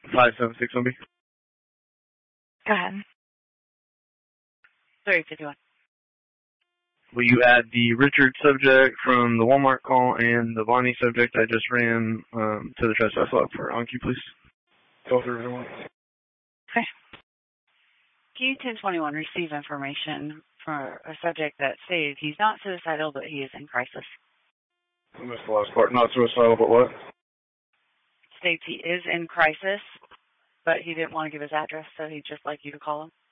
576 OB. Go ahead. 351. Will you add the Richard subject from the Walmart call and the Bonnie subject I just ran to the trespass log for OnQ, please? Go through everyone. Okay. Q1021 receive information for a subject that stated he's not suicidal, but he is in crisis. I missed the last part. Not suicidal, but what? States he is in crisis, but he didn't want to give his address, so he'd just like you to call him.